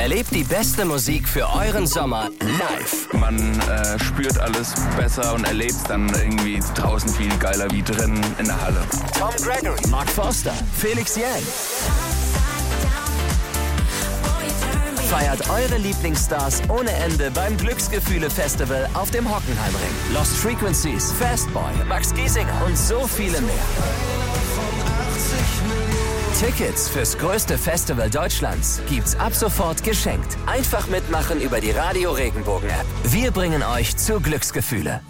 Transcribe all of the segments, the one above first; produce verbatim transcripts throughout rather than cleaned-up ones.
Erlebt die beste Musik für euren Sommer live. Man äh, spürt alles besser und erlebt es dann irgendwie draußen viel geiler wie drin in der Halle. Tom Gregory, Mark Forster, Felix Jähn. Feiert eure Lieblingsstars ohne Ende beim Glücksgefühle-Festival auf dem Hockenheimring. Lost Frequencies, Fastboy, Max Giesinger und so viele mehr. Tickets fürs größte Festival Deutschlands gibt's ab sofort geschenkt. Einfach mitmachen über die Radio Regenbogen App. Wir bringen euch zu Glücksgefühle.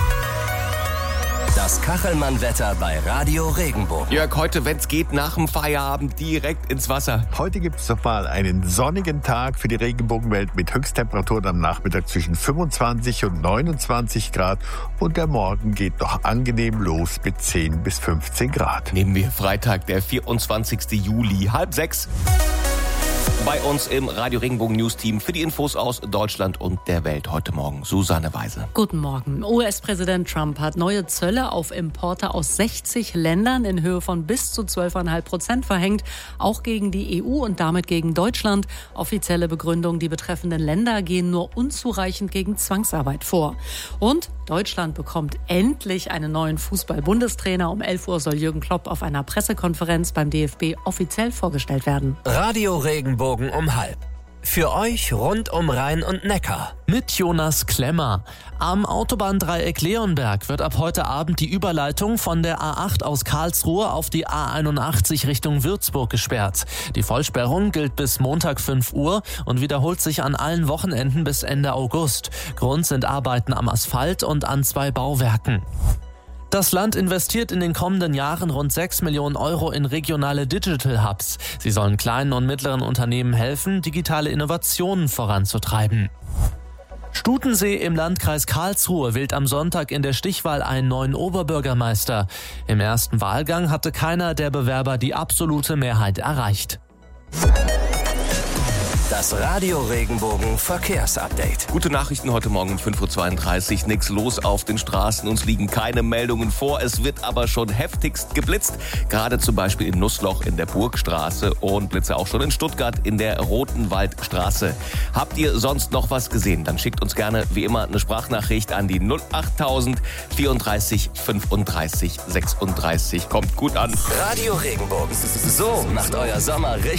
Das Kachelmann-Wetter bei Radio Regenbogen. Jörg, heute, wenn's geht, nach dem Feierabend direkt ins Wasser. Heute gibt es nochmal einen sonnigen Tag für die Regenbogenwelt mit Höchsttemperaturen am Nachmittag zwischen fünfundzwanzig und neunundzwanzig Grad. Und der Morgen geht noch angenehm los mit zehn bis fünfzehn Grad. Nehmen wir Freitag, der vierundzwanzigsten Juli, halb sechs. Bei uns im Radio Regenbogen News Team für die Infos aus Deutschland und der Welt heute Morgen Susanne Weise. Guten Morgen. U S-Präsident Trump hat neue Zölle auf Importe aus sechzig Ländern in Höhe von bis zu zwölf Komma fünf Prozent verhängt, auch gegen die E U und damit gegen Deutschland. Offizielle Begründung, die betreffenden Länder gehen nur unzureichend gegen Zwangsarbeit vor. Und Deutschland bekommt endlich einen neuen Fußball-Bundestrainer. Um elf Uhr soll Jürgen Klopp auf einer Pressekonferenz beim D F B offiziell vorgestellt werden. Radio Regenbogen um halb. Für euch rund um Rhein und Neckar. Mit Jonas Klemmer. Am Autobahndreieck Leonberg wird ab heute Abend die Überleitung von der A acht aus Karlsruhe auf die A einundachtzig Richtung Würzburg gesperrt. Die Vollsperrung gilt bis Montag fünf Uhr und wiederholt sich an allen Wochenenden bis Ende August. Grund sind Arbeiten am Asphalt und an zwei Bauwerken. Das Land investiert in den kommenden Jahren rund sechs Millionen Euro in regionale Digital Hubs. Sie sollen kleinen und mittleren Unternehmen helfen, digitale Innovationen voranzutreiben. Stutensee im Landkreis Karlsruhe wählt am Sonntag in der Stichwahl einen neuen Oberbürgermeister. Im ersten Wahlgang hatte keiner der Bewerber die absolute Mehrheit erreicht. Das Radio Regenbogen Verkehrsupdate. Gute Nachrichten heute Morgen um fünf Uhr zweiunddreißig. Nichts los auf den Straßen. Uns liegen keine Meldungen vor. Es wird aber schon heftigst geblitzt. Gerade zum Beispiel in Nussloch in der Burgstraße und Blitze auch schon in Stuttgart in der Rotenwaldstraße. Habt ihr sonst noch was gesehen? Dann schickt uns gerne wie immer eine Sprachnachricht an die null achttausend vierunddreißig fünfunddreißig sechsunddreißig. Kommt gut an. Radio Regenbogen. So macht euer Sommer richtig.